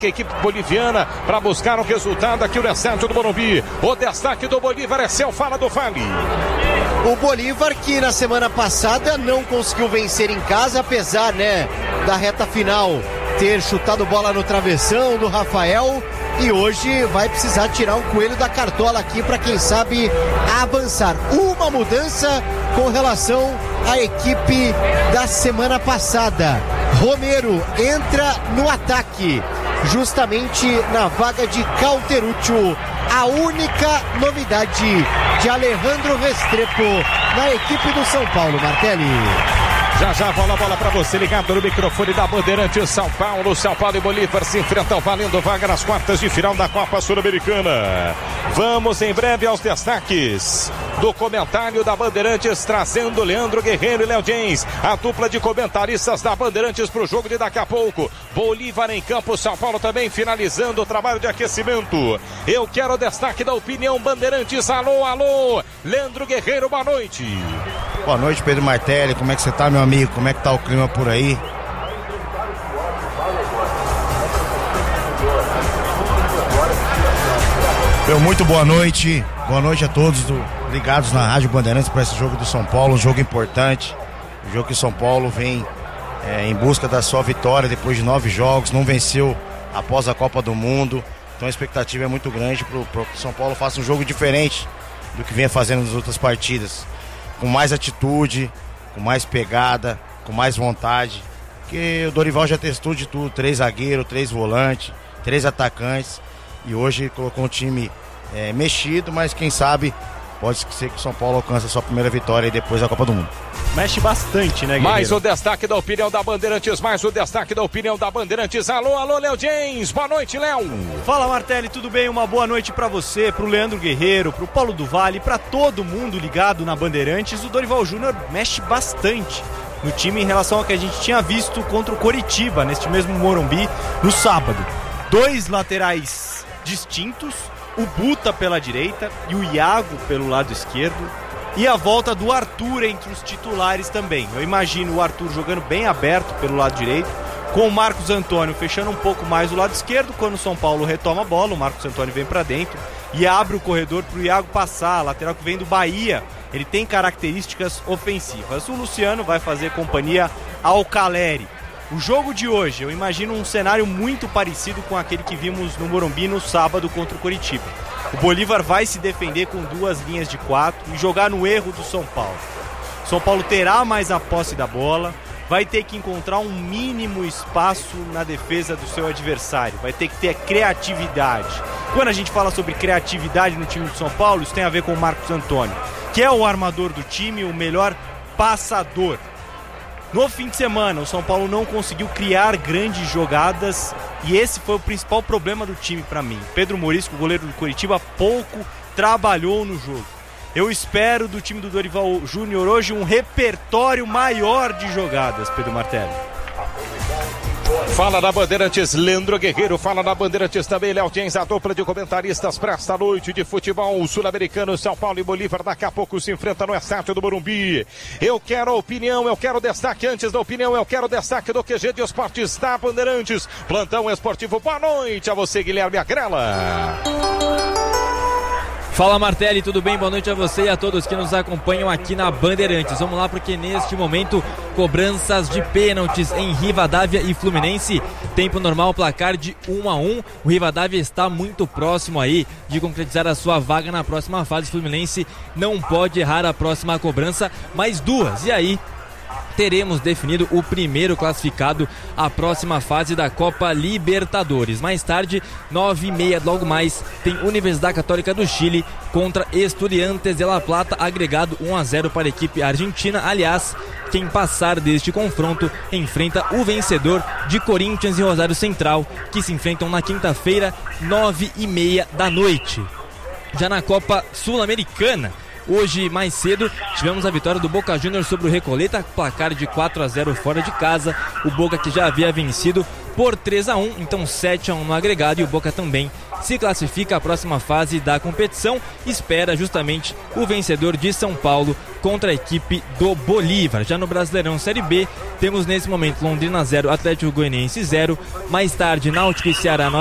A equipe boliviana para buscar um resultado aqui no estádio do Morumbi. O destaque do Bolívar é seu, fala do Vale. O Bolívar que na semana passada não conseguiu vencer em casa, apesar, da reta final ter chutado bola no travessão do Rafael, e hoje vai precisar tirar um coelho da cartola aqui para quem sabe avançar. Uma mudança com relação à equipe da semana passada. Romero entra no ataque, justamente na vaga de Cauteruccio. A única novidade de Alejandro Restrepo na equipe do São Paulo, Martelli. Já rola a bola para você, ligado no microfone da Bandeirantes. São Paulo e Bolívar se enfrentam valendo vaga nas quartas de final da Copa Sul-Americana. Vamos em breve aos destaques do comentário da Bandeirantes, trazendo Leandro Guerreiro e Léo Jens, a dupla de comentaristas da Bandeirantes para o jogo de daqui a pouco. Bolívar em campo, São Paulo também finalizando o trabalho de aquecimento. Eu quero o destaque da opinião Bandeirantes. Alô, Leandro Guerreiro, boa noite. Boa noite, Pedro Martelli, como é que você tá, meu amigo? Como é que tá o clima por aí? Muito boa noite a todos ligados na Rádio Bandeirantes para esse jogo do São Paulo, um jogo importante, um jogo que o São Paulo vem em busca da sua vitória depois de 9 jogos, não venceu após a Copa do Mundo, então a expectativa é muito grande para que o São Paulo faça um jogo diferente do que vinha fazendo nas outras partidas, com mais atitude, com mais pegada, com mais vontade, porque o Dorival já testou de tudo, 3 zagueiros, 3 volantes, 3 atacantes, e hoje colocou um time mexido, mas quem sabe pode ser que o São Paulo alcance a sua primeira vitória e depois a Copa do Mundo. Mexe bastante, né, Guerreiro? Mais o destaque da opinião da Bandeirantes, Alô, Léo Jens, boa noite, Léo. Fala, Martelli, tudo bem? Uma boa noite pra você, pro Leandro Guerreiro, pro Paulo do Vale, pra todo mundo ligado na Bandeirantes. O Dorival Júnior mexe bastante no time em relação ao que a gente tinha visto contra o Coritiba, neste mesmo Morumbi, no sábado. 2 laterais distintos, o Buta pela direita e o Iago pelo lado esquerdo, e a volta do Arthur entre os titulares também. Eu imagino o Arthur jogando bem aberto pelo lado direito, com o Marcos Antônio fechando um pouco mais o lado esquerdo. Quando o São Paulo retoma a bola, o Marcos Antônio vem para dentro e abre o corredor para o Iago passar, a lateral que vem do Bahia. Ele tem características ofensivas. O Luciano vai fazer companhia ao Caleri. O jogo de hoje, eu imagino um cenário muito parecido com aquele que vimos no Morumbi no sábado contra o Coritiba. O Bolívar vai se defender com 2 linhas de 4 e jogar no erro do São Paulo. O São Paulo terá mais a posse da bola, vai ter que encontrar um mínimo espaço na defesa do seu adversário, vai ter que ter criatividade. Quando a gente fala sobre criatividade no time do São Paulo, isso tem a ver com o Marcos Antônio, que é o armador do time, o melhor passador. No fim de semana, o São Paulo não conseguiu criar grandes jogadas e esse foi o principal problema do time para mim. Pedro Morisco, goleiro do Coritiba, pouco trabalhou no jogo. Eu espero do time do Dorival Júnior hoje um repertório maior de jogadas, Pedro Martelli. Fala da Bandeirantes, Leandro Guerreiro. Fala da Bandeirantes também, Léo Jens, a dupla de comentaristas para esta noite de futebol sul-americano. São Paulo e Bolívar daqui a pouco se enfrentam no estádio do Morumbi. Eu quero a opinião, eu quero destaque antes da opinião, eu quero destaque do QG de Esportes da Bandeirantes. Plantão esportivo, boa noite a você, Guilherme Agrela. Fala, Martelli, tudo bem? Boa noite a você e a todos que nos acompanham aqui na Bandeirantes. Vamos lá, porque neste momento, cobranças de pênaltis em Rivadavia e Fluminense. Tempo normal, placar de 1-1. O Rivadavia está muito próximo aí de concretizar a sua vaga na próxima fase. O Fluminense não pode errar a próxima cobrança, mais 2. E aí teremos definido o primeiro classificado à próxima fase da Copa Libertadores. Mais tarde, 9h30, logo mais, tem Universidade Católica do Chile contra Estudiantes de La Plata, agregado 1-0 para a equipe argentina. Aliás, quem passar deste confronto enfrenta o vencedor de Corinthians e Rosário Central, que se enfrentam na quinta-feira, 9h30 da noite. Já na Copa Sul-Americana, hoje, mais cedo, tivemos a vitória do Boca Juniors sobre o Recoleta, placar de 4-0 fora de casa. O Boca que já havia vencido por 3-1, então 7-1 no agregado, e o Boca também se classifica à próxima fase da competição. Espera justamente o vencedor de São Paulo contra a equipe do Bolívar. Já no Brasileirão Série B, temos nesse momento Londrina 0, Atlético Goianiense 0. Mais tarde, Náutico e Ceará